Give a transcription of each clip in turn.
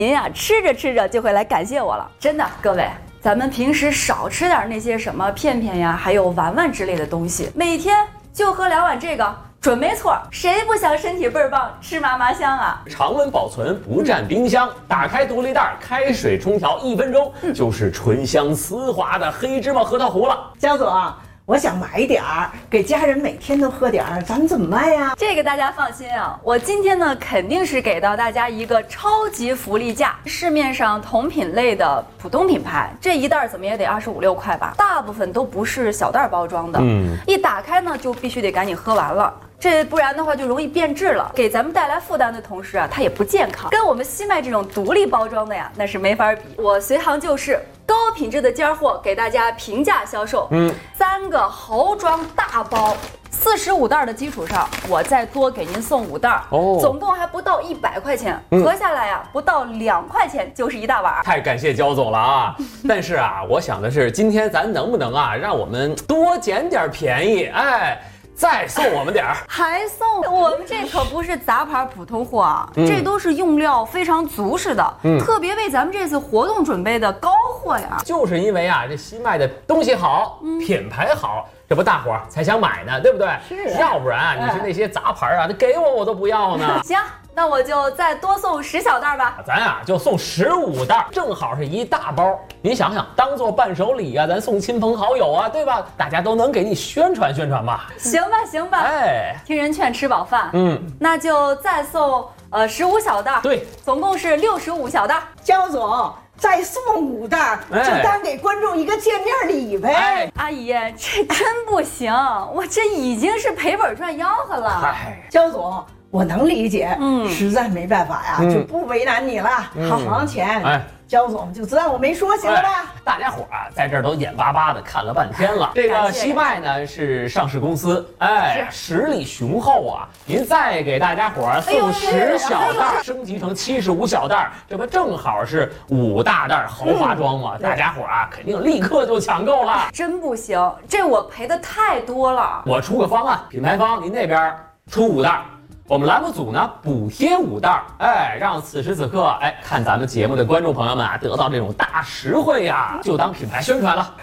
您呀吃着吃着就会来感谢我了。真的，各位，咱们平时少吃点那些什么片片呀，还有丸丸之类的东西，每天就喝2碗这个。准没错，谁不想身体倍儿棒，吃嘛嘛香啊？ 常温保存，不占冰箱，打开独立袋，开水冲调1分钟，就是醇香丝滑的黑芝麻核桃糊了。 江总，我想买点儿，给家人每天都喝点儿，咱们怎么卖呀？ 这个大家放心啊，我今天呢肯定是给到大家一个超级福利价，市面上同品类的普通品牌，这一袋怎么也得25、26块吧，大部分都不是小袋包装的，一打开呢就必须得赶紧喝完了。这不然的话就容易变质了，给咱们带来负担的同时啊，它也不健康，跟我们西麦这种独立包装的呀，那是没法比。我随行就市，高品质的尖货给大家平价销售。3个豪装大包，45袋的基础上，我再多给您送5袋，总共还不到100块钱，合下来呀，不到2块钱就是一大碗。 太感谢焦总了啊！但是啊，我想的是，今天咱能不能啊，让我们多捡点便宜？哎。再送我们点儿， 还送我们这可不是杂牌普通货啊，这都是用料非常足实的，特别为咱们这次活动准备的高货呀。 就是因为啊，这西麦的东西好，品牌好，这不大伙儿才想买呢，对不对？ 是， 要不然啊，你是那些杂牌啊，那给我都不要呢。 行。那我就再多送10小袋吧， 咱啊就送15袋，正好是一大包。您想想，当做伴手礼啊，咱送亲朋好友啊，对吧？大家都能给你宣传宣传吧。 行吧，行吧， 哎， 听人劝，吃饱饭。那就再送15小袋， 对， 总共是65小袋。 焦总。再送5袋，就当给观众一个见面礼呗。 哎，阿姨，这真不行，我这已经是赔本赚吆喝了。 焦总，我能理解，实在没办法呀，就不为难你了。好行钱，焦总就知道我没说，行了吧？ 大家伙啊，在这儿都眼巴巴的看了半天了。这个西麦呢是上市公司，实力雄厚啊。您再给大家伙送10小袋，升级成75小袋，这不正好是5大袋豪华装吗？大家伙啊，肯定立刻就抢购了。 真不行，这我赔的太多了。 我出个方案，品牌方您那边出5袋。我们栏目组呢补贴5袋，让此时此刻看咱们节目的观众朋友们啊得到这种大实惠呀，就当品牌宣传了。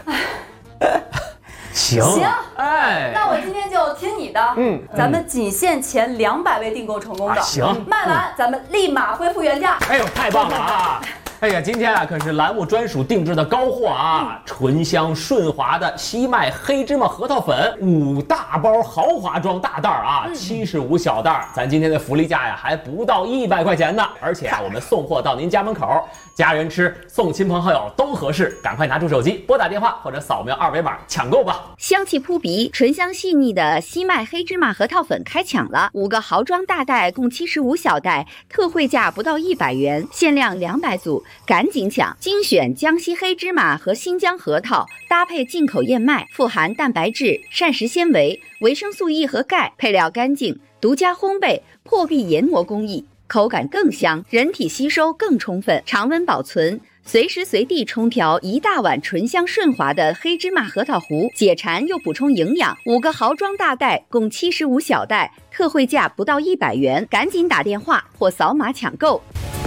行， 那我今天就听你的，咱们仅限前200位订购成功的， 行， 卖完咱们立马恢复原价。 哎呦，太棒了啊！哎呀，今天啊可是栏目专属定制的高货啊，醇香顺滑的西麦黑芝麻核桃粉5大包豪华装大袋啊，75小袋，咱今天的福利价呀还不到100块钱呢，而且啊我们送货到您家门口，家人吃送亲朋好友都合适，赶快拿出手机拨打电话或者扫描2维码抢购吧。 香气扑鼻、醇香细腻的西麦黑芝麻核桃粉开抢了，5个豪装大袋共75小袋，特惠价不到100元，限量200组。赶紧抢！精选江西黑芝麻和新疆核桃，搭配进口燕麦，富含蛋白质、膳食纤维、维生素 E 和钙，配料干净，独家烘焙，破壁研磨工艺，口感更香，人体吸收更充分，常温保存。随时随地冲调一大碗醇香顺滑的黑芝麻核桃糊，解馋又补充营养。5个豪装大袋共75小袋，特惠价不到100元，赶紧打电话或扫码抢购。